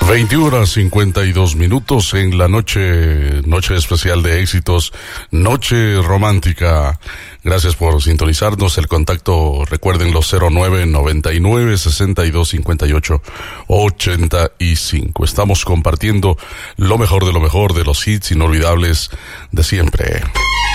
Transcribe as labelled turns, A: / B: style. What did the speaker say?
A: 21:52 en la noche especial de éxitos, noche romántica. Gracias por sintonizarnos. El contacto, recuerden, los 0999-6258-85. Estamos compartiendo lo mejor de los hits inolvidables de siempre.